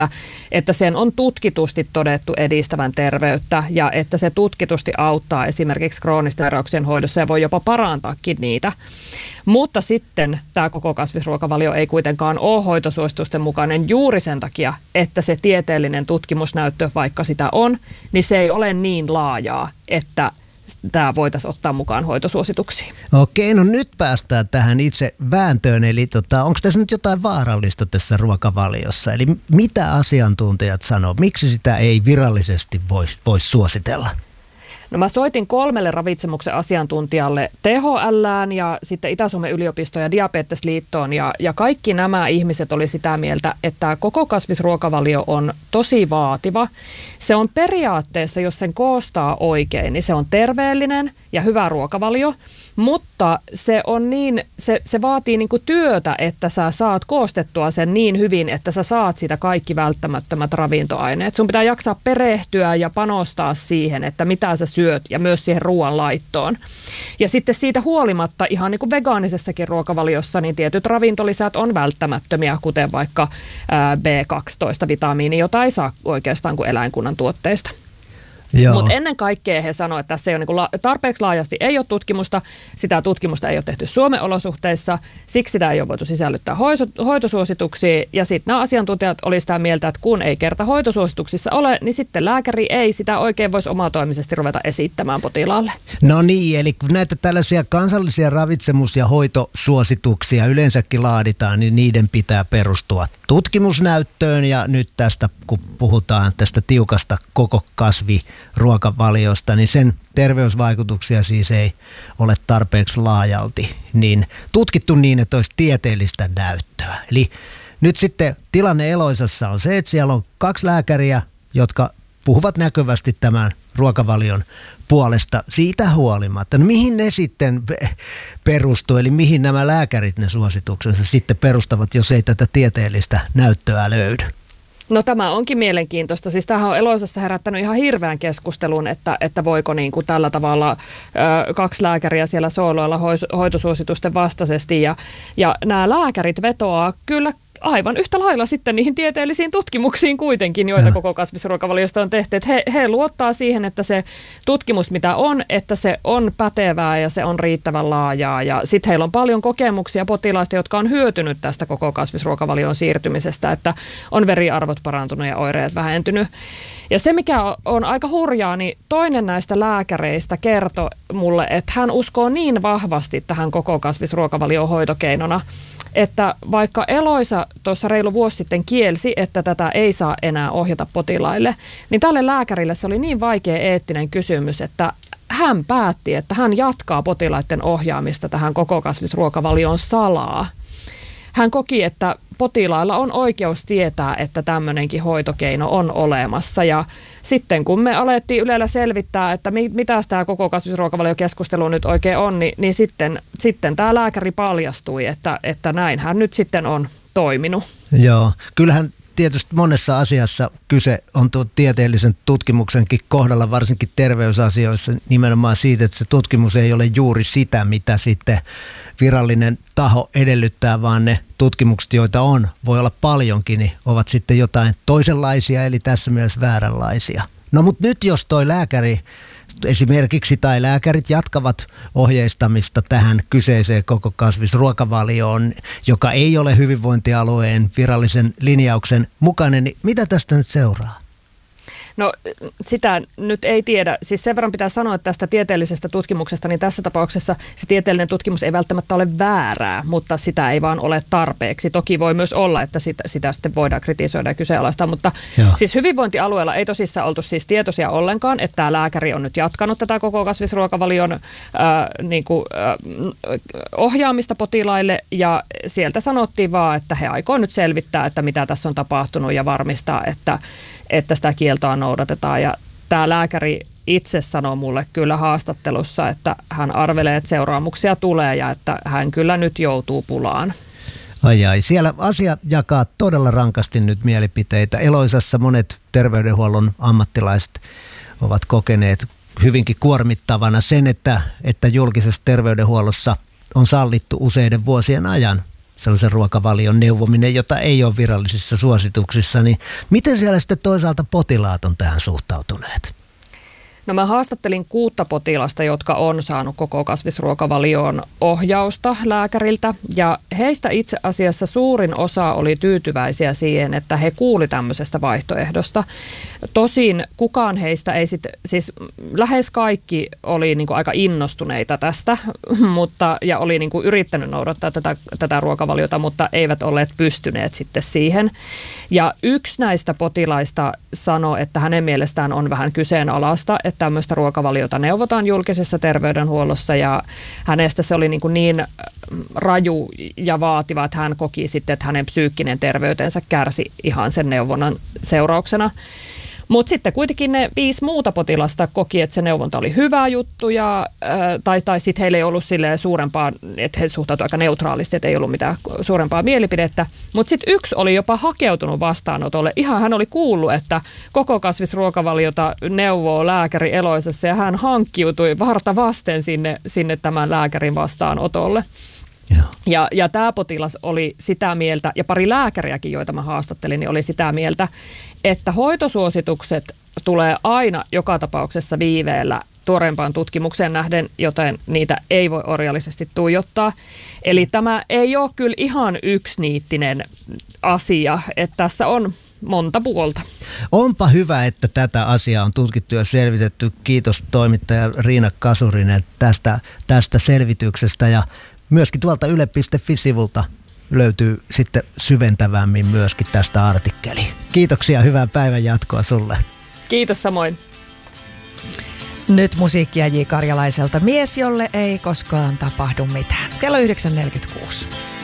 että sen on tutkitusti todettu edistävän terveyttä ja että se tutkitusti auttaa esimerkiksi kroonisten sairauksien hoidossa ja voi jopa parantaakin niitä. Mutta sitten tämä koko kasvisruokavalio ei kuitenkaan ole hoitosuositusten mukainen juuri sen takia, että se tieteellinen tutkimusnäyttö, vaikka sitä on, niin se ei ole niin laajaa, että tämä voitaisiin ottaa mukaan hoitosuosituksiin. Okei, no nyt päästään tähän itse vääntöön. Eli onko tässä nyt jotain vaarallista tässä ruokavaliossa? Eli mitä asiantuntijat sanoo? Miksi sitä ei virallisesti voisi suositella? No mä soitin 3 ravitsemuksen asiantuntijalle, THL:ään ja sitten Itä-Suomen yliopistoon ja Diabetesliittoon ja kaikki nämä ihmiset oli sitä mieltä, että koko kasvisruokavalio on tosi vaativa. Se on periaatteessa, jos sen koostaa oikein, niin se on terveellinen ja hyvä ruokavalio, mutta se on se vaatii niinku työtä, että sä saat koostettua sen niin hyvin, että sä saat sitä kaikki välttämättömät ravintoaineet. Sun pitää jaksaa perehtyä ja panostaa siihen, että mitä sä syöt ja myös siihen ruoanlaittoon. Ja sitten siitä huolimatta ihan niin kuin vegaanisessakin ruokavaliossa, niin tietyt ravintolisät on välttämättömiä, kuten vaikka B12-vitamiini, jota ei saa oikeastaan kuin eläinkunnan tuotteista. Mutta ennen kaikkea he sanoivat, että tässä ei ole tarpeeksi laajasti ei ole tutkimusta, sitä tutkimusta ei ole tehty Suomen olosuhteissa, siksi sitä ei ole voitu sisällyttää hoitosuosituksiin ja sitten nämä asiantuntijat oli sitä mieltä, että kun ei kerta hoitosuosituksissa ole, niin sitten lääkäri ei sitä oikein voisi omatoimisesti ruveta esittämään potilaalle. No niin, eli kun näitä tällaisia kansallisia ravitsemus- ja hoitosuosituksia yleensäkin laaditaan, niin niiden pitää perustua tutkimusnäyttöön ja nyt tästä, kun puhutaan tästä tiukasta koko kasviruokavaliosta, niin sen terveysvaikutuksia siis ei ole tarpeeksi laajalti niin tutkittu niin, että olisi tieteellistä näyttöä. Eli nyt sitten tilanne Eloisassa on se, että siellä on 2 lääkäriä, jotka puhuvat näkyvästi tämän ruokavalion puolesta siitä huolimatta. No mihin ne sitten perustuu, eli mihin nämä lääkärit ne suosituksensa sitten perustavat, jos ei tätä tieteellistä näyttöä löydy? No tämä onkin mielenkiintoista. Siis tämähän on Eloisassa herättänyt ihan hirveän keskustelun, että voiko niin kuin tällä tavalla 2 lääkäriä siellä sooloilla hoitosuositusten vastaisesti. Ja nämä lääkärit vetoaa kyllä aivan yhtä lailla sitten niihin tieteellisiin tutkimuksiin kuitenkin, joita koko kasvisruokavaliosta on tehty. Että he luottaa siihen, että se tutkimus mitä on, että se on pätevää ja se on riittävän laajaa. Ja sitten heillä on paljon kokemuksia potilaista, jotka on hyötynyt tästä koko kasvisruokavalion siirtymisestä, että on veriarvot parantunut ja oireet vähentynyt. Ja se, mikä on aika hurjaa, niin toinen näistä lääkäreistä kertoi mulle, että hän uskoo niin vahvasti tähän koko kasvisruokavalion hoitokeinona, että vaikka Eloisa tuossa reilu vuosi sitten kielsi, että tätä ei saa enää ohjata potilaille, niin tälle lääkärille se oli niin vaikea eettinen kysymys, että hän päätti, että hän jatkaa potilaiden ohjaamista tähän koko kasvisruokavalioon salaa. Hän koki, että potilailla on oikeus tietää, että tämmöinenkin hoitokeino on olemassa ja sitten kun me alettiin Ylellä selvittää, että mitä tämä koko kasvisruokavaliokeskustelu nyt oikein on, niin sitten tämä lääkäri paljastui, että näin hän nyt sitten on toiminut. Joo, kyllähän tietysti monessa asiassa kyse on tuon tieteellisen tutkimuksenkin kohdalla, varsinkin terveysasioissa nimenomaan siitä, että se tutkimus ei ole juuri sitä, mitä sitten virallinen taho edellyttää, vaan ne tutkimukset, joita on, voi olla paljonkin, niin ovat sitten jotain toisenlaisia, eli tässä myös vääränlaisia. No mutta nyt jos toi lääkäri esimerkiksi tai lääkärit jatkavat ohjeistamista tähän kyseiseen koko kasvisruokavalioon, joka ei ole hyvinvointialueen virallisen linjauksen mukainen, niin mitä tästä nyt seuraa? No sitä nyt ei tiedä. Siis sen verran pitää sanoa, että tästä tieteellisestä tutkimuksesta, niin tässä tapauksessa se tieteellinen tutkimus ei välttämättä ole väärää, mutta sitä ei vaan ole tarpeeksi. Toki voi myös olla, että sitä sitten voidaan kritisoida ja kyseenalaistaa, mutta siis hyvinvointialueella ei tosissaan oltu siis tietoisia ollenkaan, että tämä lääkäri on nyt jatkanut tätä koko kasvisruokavalion ohjaamista potilaille ja sieltä sanottiin vaan, että he aikoo nyt selvittää, että mitä tässä on tapahtunut ja varmistaa, että sitä kieltoa noudatetaan. Ja tämä lääkäri itse sanoo mulle kyllä haastattelussa, että hän arvelee, että seuraamuksia tulee ja että hän kyllä nyt joutuu pulaan. Ai, siellä asia jakaa todella rankasti nyt mielipiteitä. Eloisassa monet terveydenhuollon ammattilaiset ovat kokeneet hyvinkin kuormittavana sen, että julkisessa terveydenhuollossa on sallittu useiden vuosien ajan sellaisen ruokavalion neuvominen, jota ei ole virallisissa suosituksissa, niin miten siellä sitten toisaalta potilaat on tähän suhtautuneet? No mä haastattelin 6 potilasta, jotka on saanut koko kasvisruokavalioon ohjausta lääkäriltä ja heistä itse asiassa suurin osa oli tyytyväisiä siihen, että he kuuli tämmöisestä vaihtoehdosta. Tosin kukaan heistä ei siis lähes kaikki oli niin kuin aika innostuneita tästä ja oli niin kuin yrittänyt noudattaa tätä ruokavaliota, mutta eivät olleet pystyneet sitten siihen. Ja yksi näistä potilaista sanoi, että hänen mielestään on vähän kyseenalaista, että tämmöistä ruokavaliota neuvotaan julkisessa terveydenhuollossa ja hänestä se oli niin raju ja vaativa, että hän koki sitten, että hänen psyykkinen terveytensä kärsi ihan sen neuvonnan seurauksena. Mutta sitten kuitenkin ne 5 muuta potilasta koki, että se neuvonta oli hyvä juttu tai sitten heillä ei ollut silleen suurempaa, että he suhtautuivat aika neutraalisti, että ei ollut mitään suurempaa mielipidettä. Mutta sitten yksi oli jopa hakeutunut vastaanotolle. Ihan hän oli kuullut, että koko kasvisruokavaliota neuvoo lääkäri Eloisassa ja hän hankkiutui varta vasten sinne tämän lääkärin vastaanotolle. Ja tämä potilas oli sitä mieltä, ja pari lääkäriäkin, joita mä haastattelin, niin oli sitä mieltä, että hoitosuositukset tulee aina joka tapauksessa viiveellä tuoreempaan tutkimukseen nähden, joten niitä ei voi orjallisesti tuijottaa. Eli tämä ei ole kyllä ihan yksiniittinen asia, että tässä on monta puolta. Onpa hyvä, että tätä asiaa on tutkittu ja selvitetty. Kiitos toimittaja Riina Kasurinen tästä selvityksestä ja myöskin tuolta yle.fi-sivulta löytyy sitten syventävämmin myöskin tästä artikkeli. Kiitoksia, hyvää päivän jatkoa sulle. Kiitos samoin. Nyt musiikkia J. Karjalaiselta. Mies, jolle ei koskaan tapahdu mitään. Kello 9.46.